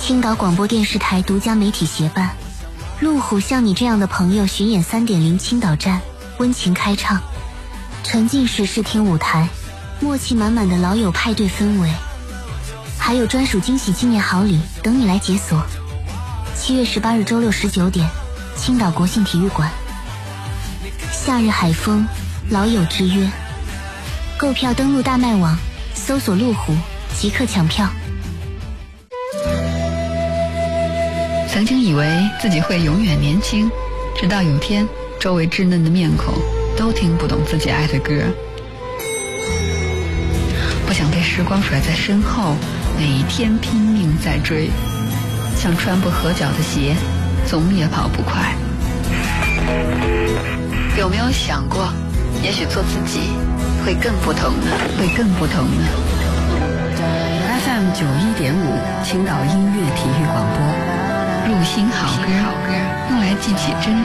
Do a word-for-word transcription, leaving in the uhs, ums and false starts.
青岛广播电视台独家媒体协办，路虎像你这样的朋友巡演 三点零 青岛站，温情开唱，沉浸式视听舞台，默契满满的老友派对氛围，还有专属惊喜纪念好礼等你来解锁。七月十八日周六十九点，青岛国信体育馆。夏日海风，老友之约。购票登录大麦网，搜索路虎，即刻抢票。 曾经以为自己会永远年轻，直到有天周围稚嫩的面孔都听不懂自己爱的歌。不想被时光甩在身后，每天拼命在追，像穿不合脚的鞋，总也跑不快。有没有想过，也许做自己会更不同呢？会更不同呢 ？F M 九一点五，青岛音乐体育广播， 入心好歌，用来记起真正